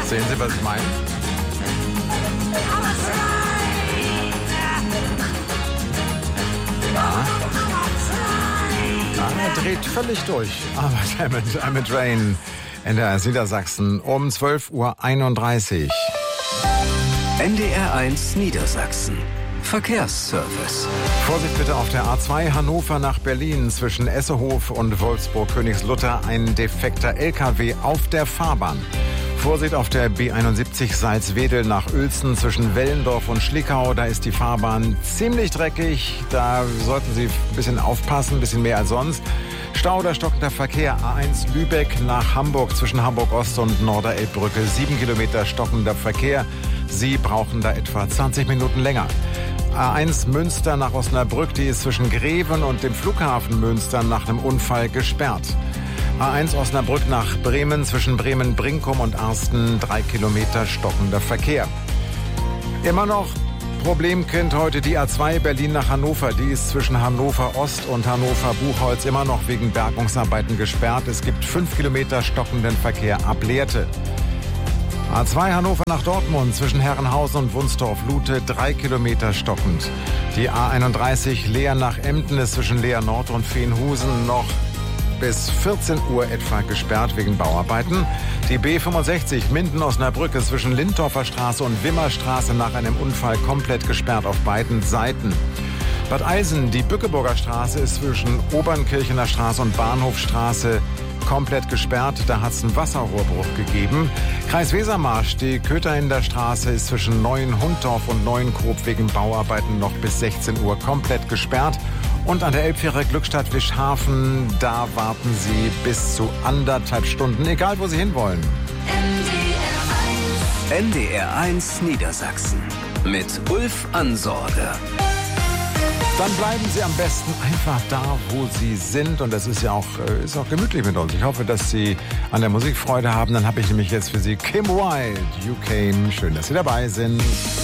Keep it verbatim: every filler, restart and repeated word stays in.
Sehen Sie, was ich meine? Ja. Ja, er dreht völlig durch. Aber damit, damit Rain in der Niedersachsen um zwölf Uhr einunddreißig. N D R eins Niedersachsen. Verkehrsservice. Vorsicht bitte auf der A zwei Hannover nach Berlin zwischen Essehof und Wolfsburg-Königslutter. Ein defekter L K W auf der Fahrbahn. Vorsicht auf der B einundsiebzig Salzwedel nach Uelzen zwischen Wellendorf und Schlickau. Da ist die Fahrbahn ziemlich dreckig. Da sollten Sie ein bisschen aufpassen, ein bisschen mehr als sonst. Stau oder stockender Verkehr. A eins Lübeck nach Hamburg zwischen Hamburg-Ost und Norderelbbrücke. Sieben Kilometer stockender Verkehr. Sie brauchen da etwa zwanzig Minuten länger. A eins Münster nach Osnabrück, die ist zwischen Greven und dem Flughafen Münster nach einem Unfall gesperrt. A eins Osnabrück nach Bremen zwischen Bremen-Brinkum und Arsten, drei Kilometer stockender Verkehr. Immer noch Problemkind heute die A zwei Berlin nach Hannover. Die ist zwischen Hannover Ost und Hannover Buchholz immer noch wegen Bergungsarbeiten gesperrt. Es gibt fünf Kilometer stockenden Verkehr ab Lehrte. A zwei Hannover nach Dortmund zwischen Herrenhausen und Wunstorf-Lute, drei Kilometer stockend. Die A einunddreißig Leer nach Emden ist zwischen Leer Nord und Veenhusen noch bis vierzehn Uhr etwa gesperrt wegen Bauarbeiten. Die B fünfundsechzig Minden-Osnabrück ist zwischen Lindorfer Straße und Wimmerstraße nach einem Unfall komplett gesperrt auf beiden Seiten. Bad Eisen, die Bückeburger Straße ist zwischen Obernkirchener Straße und Bahnhofstraße komplett gesperrt. Da hat es einen Wasserrohrbruch gegeben. Kreis Wesermarsch, die Kötterinder Straße ist zwischen Neuenhundorf und Neuenkoop wegen Bauarbeiten noch bis sechzehn Uhr komplett gesperrt. Und an der Elbfähre Glückstadt-Wischhafen, da warten Sie bis zu anderthalb Stunden, egal wo Sie hinwollen. N D R eins Niedersachsen mit Ulf Ansorge. Dann bleiben Sie am besten einfach da, wo Sie sind. Und das ist ja auch, ist auch gemütlich mit uns. Ich hoffe, dass Sie an der Musik Freude haben. Dann habe ich nämlich jetzt für Sie Kim Wilde, You Came. Schön, dass Sie dabei sind.